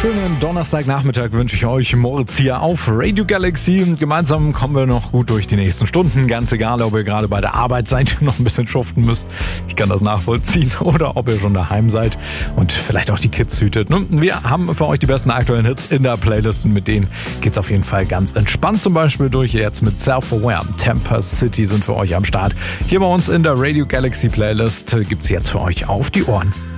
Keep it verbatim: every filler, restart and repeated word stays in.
Schönen Donnerstagnachmittag wünsche ich euch, Moritz hier auf Radio Galaxy. Gemeinsam kommen wir noch gut durch die nächsten Stunden. Ganz egal, ob ihr gerade bei der Arbeit seid, noch ein bisschen schuften müsst. Ich kann das nachvollziehen. Oder ob ihr schon daheim seid und vielleicht auch die Kids hütet. Wir haben für euch die besten aktuellen Hits in der Playlist. Und mit denen geht's auf jeden Fall ganz entspannt zum Beispiel durch. Jetzt mit Self-Aware. Tampa City sind für euch am Start. Hier bei uns in der Radio Galaxy Playlist gibt's jetzt für euch auf die Ohren.